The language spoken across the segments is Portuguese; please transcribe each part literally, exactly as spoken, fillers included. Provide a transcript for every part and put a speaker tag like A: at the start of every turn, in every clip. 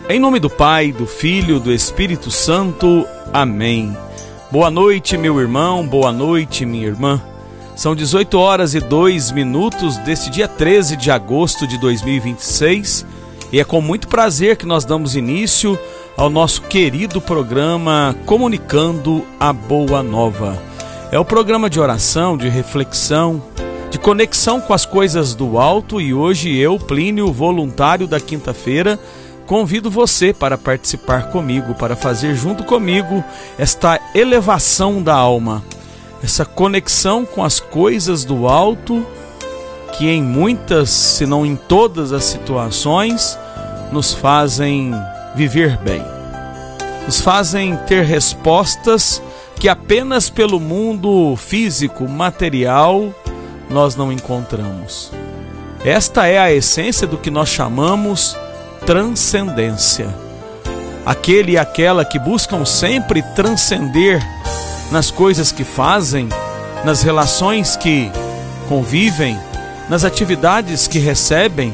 A: Em nome do Pai, do Filho, do Espírito Santo. Amém. Boa noite, meu irmão, boa noite, minha irmã. São dezoito horas e dois minutos deste dia treze de agosto de dois mil e vinte e seis e é com muito prazer que nós damos início ao nosso querido programa Comunicando a Boa Nova. É o programa de oração, de reflexão, de conexão com as coisas do alto, e hoje eu, Plínio, voluntário da quinta-feira, convido você para participar comigo, para fazer junto comigo esta elevação da alma, essa conexão com as coisas do alto, que em muitas, se não em todas as situações, nos fazem viver bem, nos fazem ter respostas que apenas pelo mundo físico, material, nós não encontramos. Esta é a essência do que nós chamamos transcendência. Aquele e aquela que buscam sempre transcender nas coisas que fazem, nas relações que convivem, nas atividades que recebem,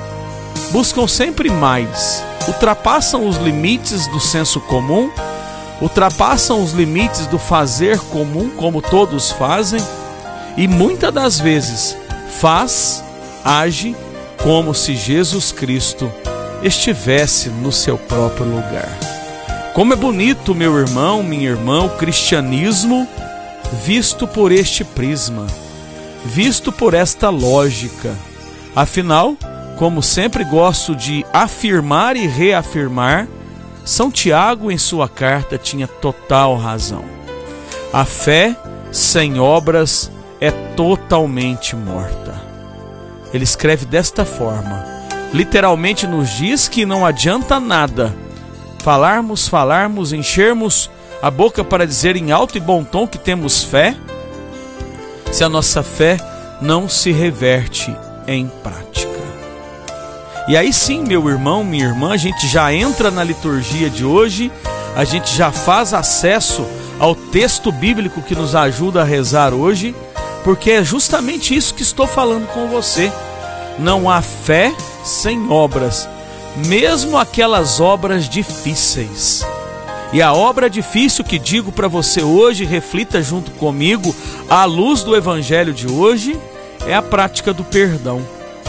A: buscam sempre mais, ultrapassam os limites do senso comum, ultrapassam os limites do fazer comum, como todos fazem, e muitas das vezes faz, age como se Jesus Cristo estivesse no seu próprio lugar. Como é bonito, meu irmão, minha irmã, o cristianismo visto por este prisma, visto por esta lógica. Afinal, como sempre gosto de afirmar e reafirmar, São Tiago em sua carta tinha total razão. A fé sem obras é totalmente morta. Ele escreve desta forma, literalmente nos diz que não adianta nada falarmos, falarmos, enchermos a boca para dizer em alto e bom tom que temos fé, se a nossa fé não se reverte em prática. E aí sim, meu irmão, minha irmã, a gente já entra na liturgia de hoje, a gente já faz acesso ao texto bíblico que nos ajuda a rezar hoje, porque é justamente isso que estou falando com você. Não há fé sem obras, mesmo aquelas obras difíceis. E a obra difícil que digo para você hoje, reflita junto comigo, à luz do evangelho de hoje, é a prática do perdão.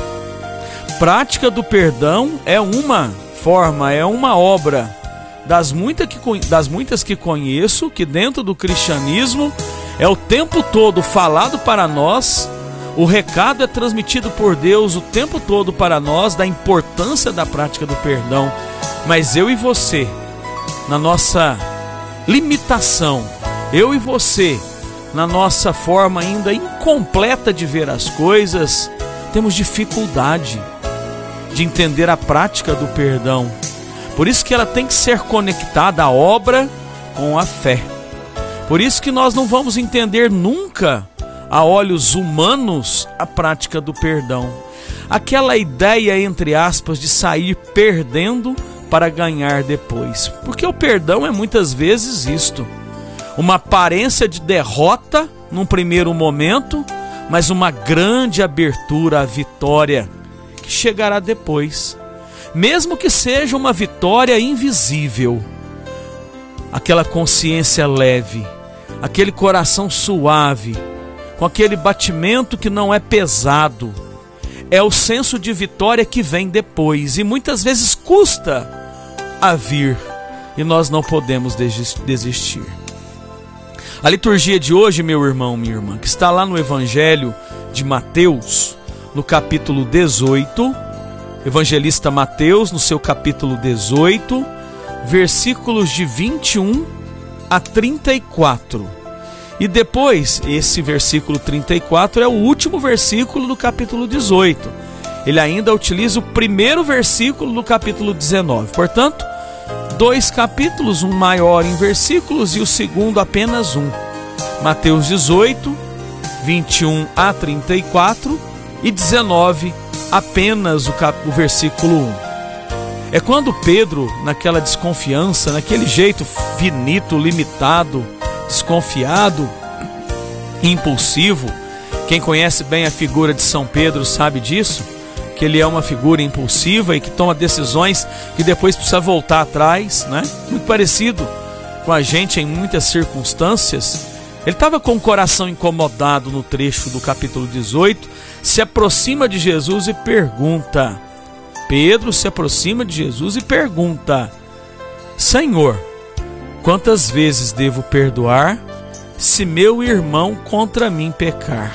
A: Prática do perdão é uma forma, é uma obra das, muita que, das muitas que conheço, que dentro do cristianismo é o tempo todo falado para nós. O recado é transmitido por Deus o tempo todo para nós da importância da prática do perdão. Mas eu e você, na nossa limitação, eu e você, na nossa forma ainda incompleta de ver as coisas, temos dificuldade de entender a prática do perdão. Por isso que ela tem que ser conectada à obra com a fé. Por isso que nós não vamos entender nunca, a olhos humanos, a prática do perdão. Aquela ideia, entre aspas, de sair perdendo para ganhar depois. Porque o perdão é muitas vezes isto: uma aparência de derrota num primeiro momento, mas uma grande abertura à vitória que chegará depois. Mesmo que seja uma vitória invisível, aquela consciência leve, aquele coração suave, com aquele batimento que não é pesado, é o senso de vitória que vem depois, e muitas vezes custa a vir, e nós não podemos desistir. A liturgia de hoje, meu irmão, minha irmã, que está lá no Evangelho de Mateus, no capítulo dezoito, evangelista Mateus, no seu capítulo dezoito, versículos de vinte e um a trinta e quatro. E depois, esse versículo trinta e quatro é o último versículo do capítulo dezoito. Ele ainda utiliza o primeiro versículo do capítulo dezenove. Portanto, dois capítulos, um maior em versículos e o segundo apenas um. Mateus dezoito, vinte e um a trinta e quatro, e dezenove, apenas o, cap... o versículo um. É quando Pedro, naquela desconfiança, naquele jeito finito, limitado, desconfiado, impulsivo, quem conhece bem a figura de São Pedro sabe disso, que ele é uma figura impulsiva e que toma decisões que depois precisa voltar atrás, né? Muito parecido com a gente em muitas circunstâncias. Ele estava com o coração incomodado no trecho do capítulo dezoito, se aproxima de Jesus e pergunta. Pedro se aproxima de Jesus e pergunta: Senhor, quantas vezes devo perdoar se meu irmão contra mim pecar?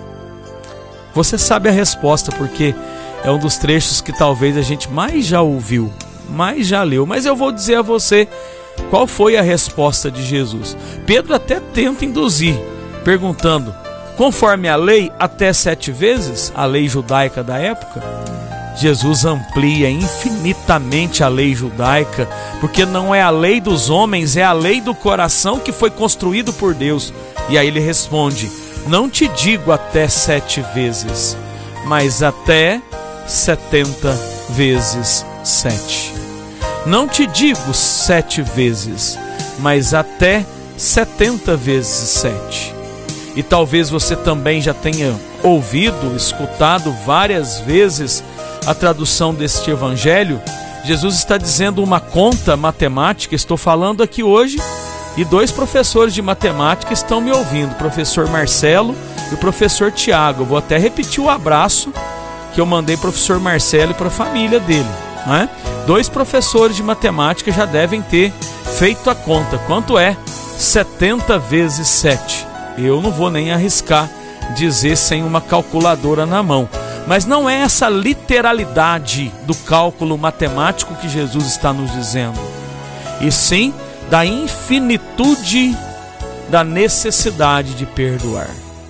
A: Você sabe a resposta, porque é um dos trechos que talvez a gente mais já ouviu, mais já leu. Mas eu vou dizer a você qual foi a resposta de Jesus. Pedro até tenta induzir, perguntando: conforme a lei, até sete vezes, a lei judaica da época? Jesus amplia infinitamente a lei judaica, porque não é a lei dos homens, é a lei do coração que foi construído por Deus. E aí ele responde: não te digo até sete vezes, mas até setenta vezes sete. Não te digo sete vezes, mas até setenta vezes sete. E talvez você também já tenha ouvido, escutado várias vezes a tradução deste evangelho. Jesus está dizendo uma conta matemática. Estou falando aqui hoje e dois professores de matemática estão me ouvindo, o professor Marcelo e o professor Tiago. Eu vou até repetir o abraço que eu mandei para o professor Marcelo e para a família dele, né? Dois professores de matemática já devem ter feito a conta. Quanto é setenta vezes sete? Eu não vou nem arriscar dizer sem uma calculadora na mão. Mas não é essa literalidade do cálculo matemático que Jesus está nos dizendo, e sim da infinitude da necessidade de perdoar.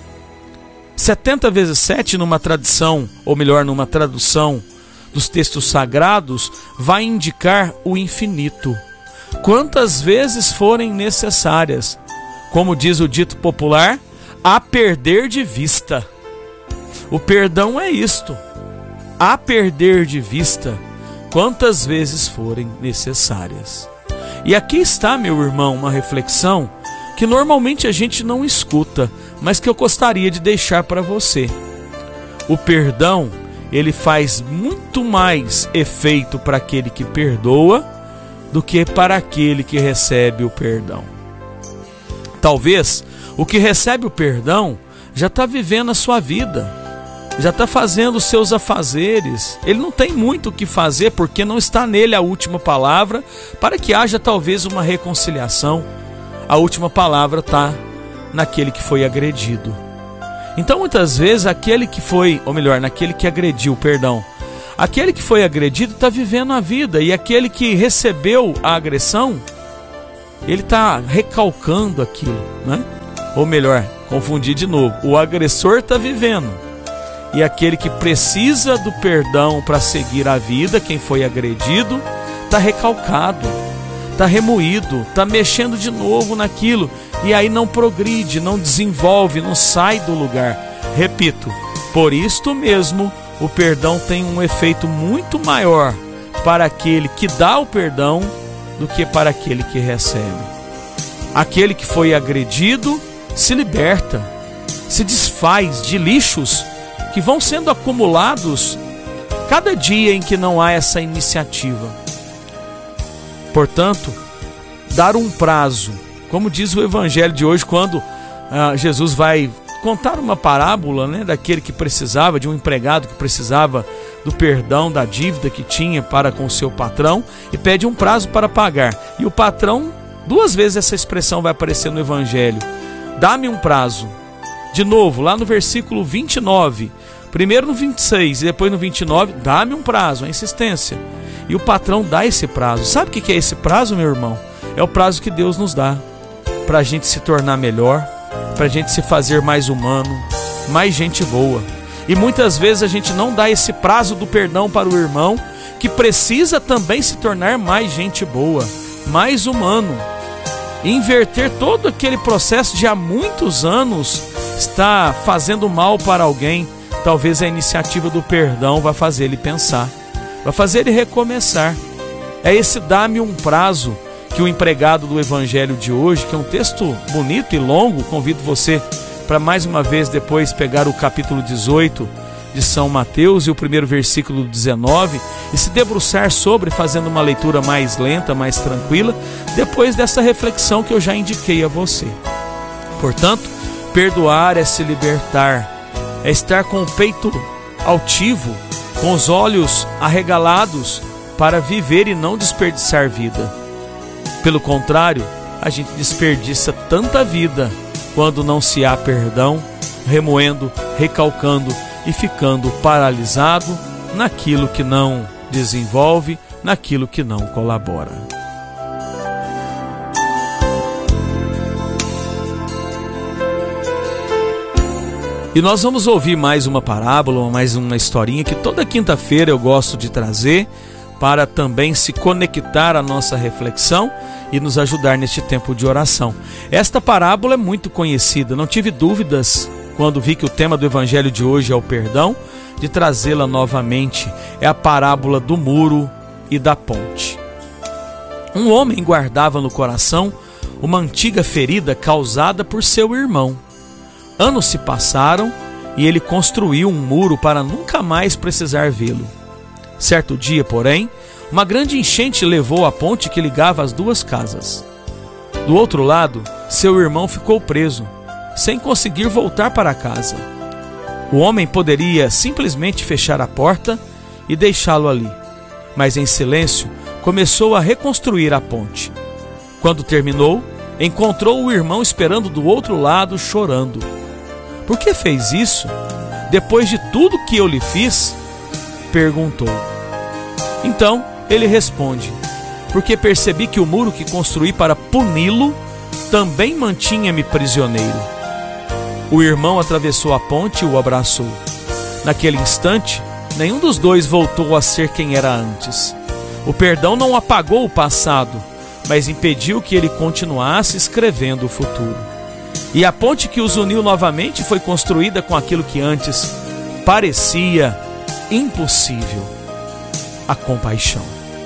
A: setenta vezes sete, numa tradição, ou melhor, numa tradução dos textos sagrados, vai indicar o infinito. Quantas vezes forem necessárias, como diz o dito popular, a perder de vista. O perdão é isto: a perder de vista, quantas vezes forem necessárias. E aqui está, meu irmão, uma reflexão que normalmente a gente não escuta, mas que eu gostaria de deixar para você. O perdão, ele faz muito mais efeito para aquele que perdoa do que para aquele que recebe o perdão. Talvez o que recebe o perdão já está vivendo a sua vida, já está fazendo os seus afazeres. Ele não tem muito o que fazer, porque não está nele a última palavra para que haja talvez uma reconciliação. A última palavra está naquele que foi agredido. Então muitas vezes aquele que foi, ou melhor, naquele que agrediu, perdão, aquele que foi agredido está vivendo a vida, e aquele que recebeu a agressão, ele está recalcando aquilo, né? Ou melhor, confundi de novo, o agressor está vivendo, e aquele que precisa do perdão para seguir a vida, quem foi agredido, está recalcado, está remoído, está mexendo de novo naquilo, e aí não progride, não desenvolve, não sai do lugar. Repito, por isto mesmo, o perdão tem um efeito muito maior para aquele que dá o perdão do que para aquele que recebe. Aquele que foi agredido se liberta, se desfaz de lixos que vão sendo acumulados cada dia em que não há essa iniciativa. Portanto, dar um prazo, como diz o evangelho de hoje, quando ah, Jesus vai contar uma parábola, né, daquele que precisava, de um empregado que precisava do perdão da dívida que tinha para com o seu patrão, e pede um prazo para pagar. E o patrão, duas vezes essa expressão vai aparecer no evangelho: dá-me um prazo. De novo, lá no versículo vinte e nove, primeiro no vinte e seis e depois no vinte e nove, dá-me um prazo, a insistência. E o patrão dá esse prazo. Sabe o que é esse prazo, meu irmão? É o prazo que Deus nos dá para a gente se tornar melhor, para a gente se fazer mais humano, mais gente boa. E muitas vezes a gente não dá esse prazo do perdão para o irmão, que precisa também se tornar mais gente boa, mais humano. E inverter todo aquele processo de há muitos anos está fazendo mal para alguém. Talvez a iniciativa do perdão vai fazer ele pensar, vai fazer ele recomeçar. É esse dá-me um prazo que o empregado do evangelho de hoje, que é um texto bonito e longo, convido você para mais uma vez depois pegar o capítulo dezoito de São Mateus e o primeiro versículo dezenove e se debruçar sobre, fazendo uma leitura mais lenta, mais tranquila, depois dessa reflexão que eu já indiquei a você. Portanto, perdoar é se libertar, é estar com o peito altivo, com os olhos arregalados para viver e não desperdiçar vida. Pelo contrário, a gente desperdiça tanta vida quando não se há perdão, remoendo, recalcando e ficando paralisado naquilo que não desenvolve, naquilo que não colabora. E nós vamos ouvir mais uma parábola, mais uma historinha que toda quinta-feira eu gosto de trazer para também se conectar à nossa reflexão e nos ajudar neste tempo de oração. Esta parábola é muito conhecida, não tive dúvidas quando vi que o tema do evangelho de hoje é o perdão, de trazê-la novamente. É a parábola do muro e da ponte. Um homem guardava no coração uma antiga ferida causada por seu irmão. Anos se passaram e ele construiu um muro para nunca mais precisar vê-lo. Certo dia, porém, uma grande enchente levou a ponte que ligava as duas casas. Do outro lado, seu irmão ficou preso, sem conseguir voltar para casa. O homem poderia simplesmente fechar a porta e deixá-lo ali, mas em silêncio começou a reconstruir a ponte. Quando terminou, encontrou o irmão esperando do outro lado, chorando. Por que fez isso? Depois de tudo que eu lhe fiz? Perguntou. Então ele responde: porque percebi que o muro que construí para puni-lo também mantinha-me prisioneiro. O irmão atravessou a ponte e o abraçou. Naquele instante, nenhum dos dois voltou a ser quem era antes. O perdão não apagou o passado, mas impediu que ele continuasse escrevendo o futuro. E a ponte que os uniu novamente foi construída com aquilo que antes parecia impossível: a compaixão.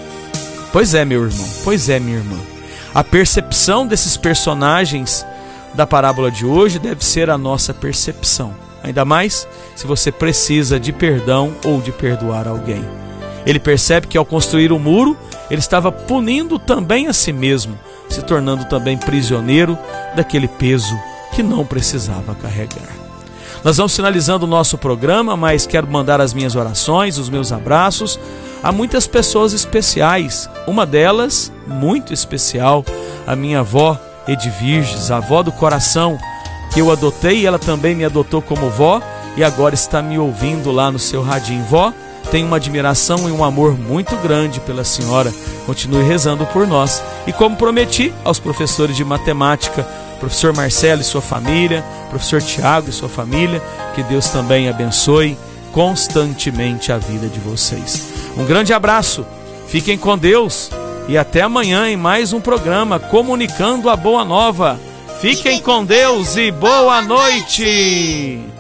A: Pois é, meu irmão, pois é, minha irmã. A percepção desses personagens da parábola de hoje deve ser a nossa percepção. Ainda mais se você precisa de perdão ou de perdoar alguém. Ele percebe que ao construir o muro, ele estava punindo também a si mesmo, se tornando também prisioneiro daquele peso que não precisava carregar. Nós vamos finalizando o nosso programa, mas quero mandar as minhas orações, os meus abraços a muitas pessoas especiais. Uma delas, muito especial, a minha avó Edvirges, a avó do coração, que eu adotei e ela também me adotou como vó e agora está me ouvindo lá no seu radinho. Vó, tenho uma admiração e um amor muito grande pela senhora. Continue rezando por nós. E como prometi aos professores de matemática, professor Marcelo e sua família, professor Tiago e sua família, que Deus também abençoe constantemente a vida de vocês. Um grande abraço, fiquem com Deus e até amanhã em mais um programa Comunicando a Boa Nova. Fiquem com Deus e boa noite!